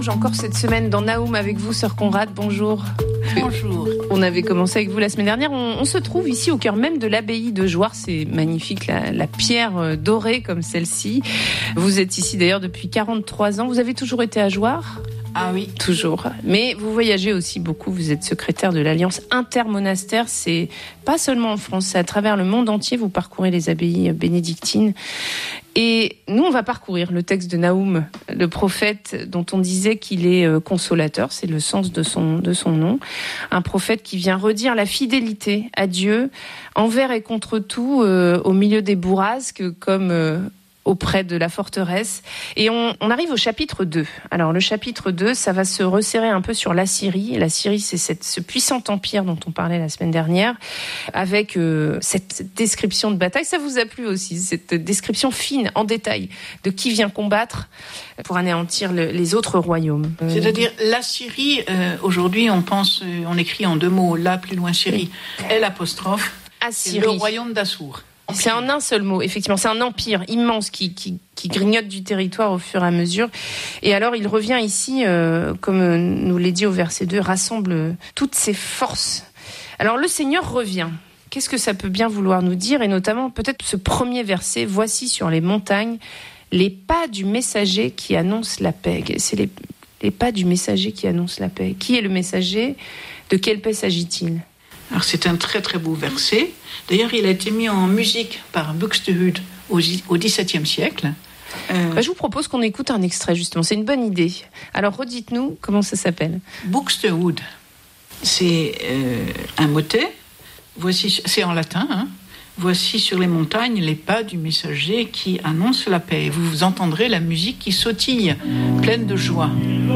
Bourges, encore cette semaine dans Naoum avec vous, Sœur Conrad, bonjour. Bonjour. On avait commencé avec vous la semaine dernière. On se trouve ici au cœur même de l'abbaye de Jouarre. C'est magnifique, la pierre dorée comme celle-ci. Vous êtes ici d'ailleurs depuis 43 ans. Vous avez toujours été à Jouarre ? Ah oui. Toujours. Mais vous voyagez aussi beaucoup. Vous êtes secrétaire de l'Alliance intermonastère. C'est pas seulement en France, c'est à travers le monde entier. Vous parcourez les abbayes bénédictines. Et nous, on va parcourir le texte de Naoum, le prophète dont on disait qu'il est consolateur. C'est le sens de son nom. Un prophète qui vient redire la fidélité à Dieu envers et contre tout au milieu des bourrasques comme auprès de la forteresse. Et on arrive au chapitre 2. Alors le chapitre 2, ça va se resserrer un peu sur l'Assyrie. L'Assyrie, c'est ce puissant empire dont on parlait la semaine dernière, avec cette description de bataille. Ça vous a plu aussi, cette description fine, en détail, de qui vient combattre pour anéantir les autres royaumes. C'est-à-dire l'Assyrie, aujourd'hui on écrit en deux mots, là plus loin Syrie, L', Assyrie. Le royaume d'Assour. C'est en un seul mot, effectivement. C'est un empire immense qui grignote du territoire au fur et à mesure. Et alors, il revient ici, comme nous l'est dit au verset 2, rassemble toutes ses forces. Alors, le Seigneur revient. Qu'est-ce que ça peut bien vouloir nous dire ? Et notamment, peut-être ce premier verset, « Voici sur les montagnes les pas du messager qui annonce la paix ». C'est les pas du messager qui annonce la paix. Qui est le messager ? De quelle paix s'agit-il ? Alors c'est un très très beau verset. D'ailleurs, il a été mis en musique par Buxtehude au XVIIe siècle. Je vous propose qu'on écoute un extrait justement. C'est une bonne idée. Alors redites-nous comment ça s'appelle. Buxtehude, c'est un motet. Voici, c'est en latin. Hein. Voici sur les montagnes les pas du messager qui annonce la paix. Vous entendrez la musique qui sautille, pleine de joie.